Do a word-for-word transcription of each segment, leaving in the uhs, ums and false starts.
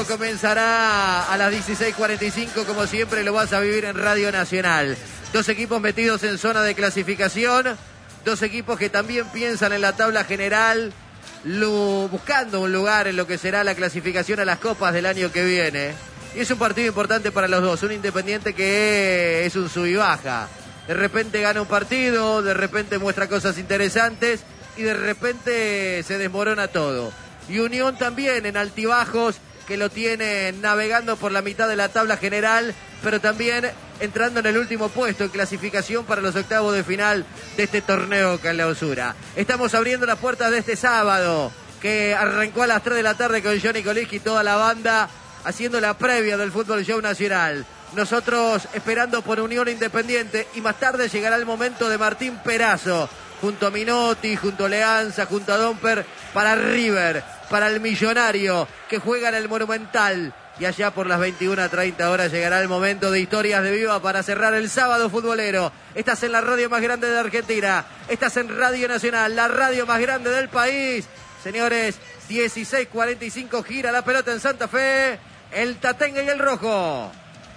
partido comenzará a las dieciséis cuarenta y cinco, como siempre lo vas a vivir en Radio Nacional. Dos equipos metidos en zona de clasificación, dos equipos que también piensan en la tabla general, lo, buscando un lugar en lo que será la clasificación a las copas del año que viene. Y es un partido importante para los dos, un Independiente que es un sub y baja. De repente gana un partido, de repente muestra cosas interesantes y de repente se desmorona todo. Y Unión también en altibajos, que lo tiene navegando por la mitad de la tabla general, pero también entrando en el último puesto en clasificación para los octavos de final de este torneo clausura. Estamos abriendo las puertas de este sábado, que arrancó a las tres de la tarde con Johnny Coliski y toda la banda haciendo la previa del Fútbol Show Nacional. Nosotros esperando por Unión Independiente, y más tarde llegará el momento de Martín Perazo, junto a Minotti, junto a Leanza, junto a Domper, para River, para el Millonario, que juega en el Monumental. Y allá por las veintiuna treinta horas llegará el momento de Historias de Viva para cerrar el sábado futbolero. Estás en la radio más grande de Argentina, estás en Radio Nacional, la radio más grande del país. Señores, dieciséis cuarenta y cinco, gira la pelota en Santa Fe, el Tatengue y el Rojo.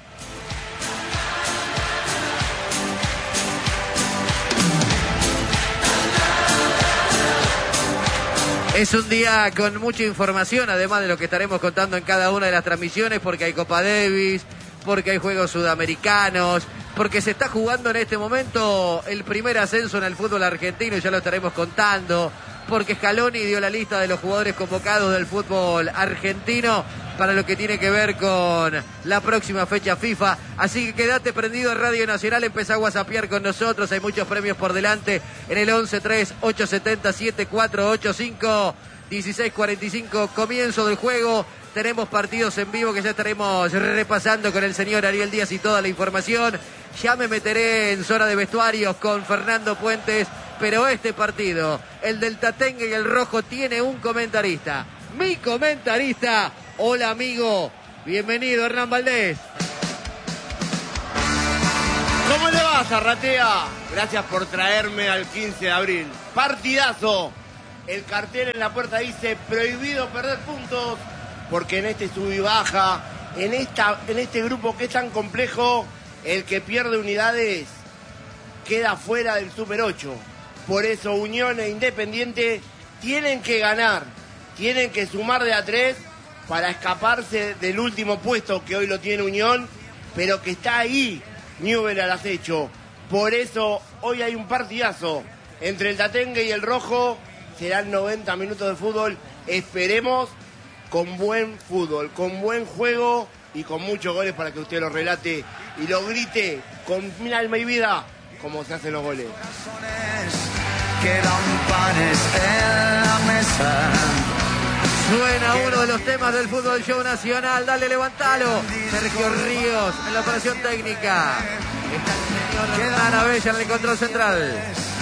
Es un día con mucha información, además de lo que estaremos contando en cada una de las transmisiones, porque hay Copa Davis, porque hay juegos sudamericanos, porque se está jugando en este momento el primer ascenso en el fútbol argentino, y ya lo estaremos contando, porque Scaloni dio la lista de los jugadores convocados del fútbol argentino para lo que tiene que ver con la próxima fecha FIFA. Así que quédate prendido en Radio Nacional, empezá a whatsappear con nosotros, hay muchos premios por delante en el once tres ocho siete cero siete cuatro ocho cinco. dieciséis cuarenta y cinco, comienzo del juego. Tenemos partidos en vivo que ya estaremos repasando con el señor Ariel Díaz y toda la información. Ya me meteré en zona de vestuarios con Fernando Puentes, pero este partido, el del Tatengue y el Rojo, tiene un comentarista. Mi comentarista. Hola amigo, bienvenido Hernán Valdés. ¿Cómo le va, Zarratea? Gracias por traerme al quince de abril. Partidazo. El cartel en la puerta dice prohibido perder puntos, porque en este sub y baja, en, esta, en este grupo que es tan complejo, el que pierde unidades queda fuera del Super ocho. Por eso Unión e Independiente tienen que ganar, tienen que sumar de a tres para escaparse del último puesto que hoy lo tiene Unión, pero que está ahí Newell al acecho. Por eso hoy hay un partidazo entre el Tatengue y el Rojo. Serán noventa minutos de fútbol, esperemos, con buen fútbol, con buen juego y con muchos goles para que usted lo relate y lo grite con mi alma y vida como se hacen los goles. Quedan panes en la mesa. Suena uno de los temas del Fútbol Show Nacional. Dale, levantalo. Sergio Ríos en la operación técnica. Está el señor Hernán Abella en el control central.